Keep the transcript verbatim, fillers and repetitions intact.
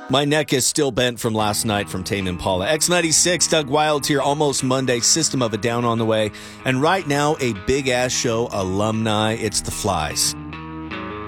My neck is still bent from last night from Tame Impala. X ninety-six, Doug Wilds here, almost Monday, System of a Down on the way. And right now, a big-ass show alumni. It's The Flies.